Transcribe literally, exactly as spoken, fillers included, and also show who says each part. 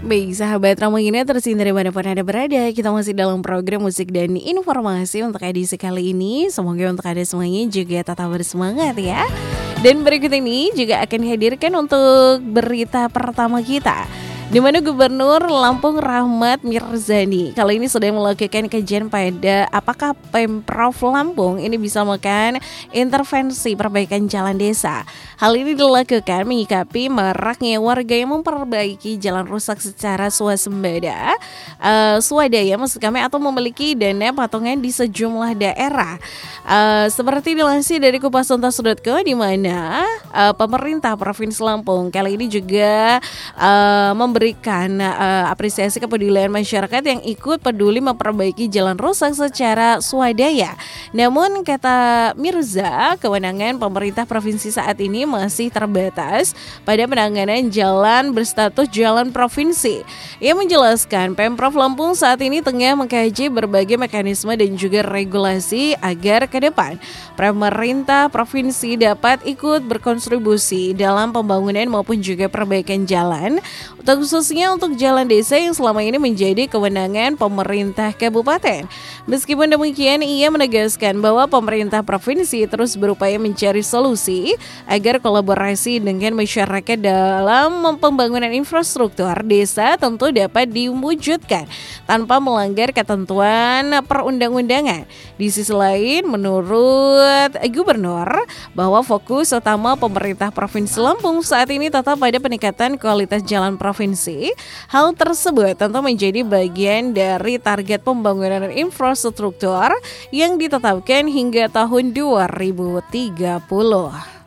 Speaker 1: Baik sahabat Ramahina tersinta dimanapun Anda berada, kita masih dalam program musik dan informasi untuk edisi kali ini. Semoga untuk Anda semuanya juga tetap bersemangat ya. Dan berikut ini juga akan dihadirkan untuk berita pertama kita, di mana Gubernur Lampung Rahmat Mirzani kali ini sudah melakukan kajian pada apakah Pemprov Lampung ini bisa melakukan intervensi perbaikan jalan desa. Hal ini dilakukan menyikapi maraknya warga yang memperbaiki jalan rusak secara swasembada, uh, swadaya maksud kami, atau memiliki dana patungan di sejumlah daerah. Uh, seperti dilansir dari kupas tuntas titik co, di mana uh, pemerintah Provinsi Lampung kali ini juga uh, memberi berikan uh, apresiasi kepedulian masyarakat yang ikut peduli memperbaiki jalan rusak secara swadaya. Namun kata Mirza, kewenangan pemerintah provinsi saat ini masih terbatas pada penanganan jalan berstatus jalan provinsi. Ia menjelaskan Pemprov Lampung saat ini tengah mengkaji berbagai mekanisme dan juga regulasi agar ke depan pemerintah provinsi dapat ikut berkontribusi dalam pembangunan maupun juga perbaikan jalan, khususnya untuk jalan desa yang selama ini menjadi kewenangan pemerintah kabupaten. Meskipun demikian, ia menegaskan bahwa pemerintah provinsi terus berupaya mencari solusi agar kolaborasi dengan masyarakat dalam pembangunan infrastruktur desa tentu dapat diwujudkan tanpa melanggar ketentuan perundang-undangan. Di sisi lain, menurut Gubernur, bahwa fokus utama pemerintah Provinsi Lampung saat ini tetap pada peningkatan kualitas jalan provinsi. Hal tersebut tentu menjadi bagian dari target pembangunan infrastruktur yang ditetapkan hingga tahun dua ribu tiga puluh.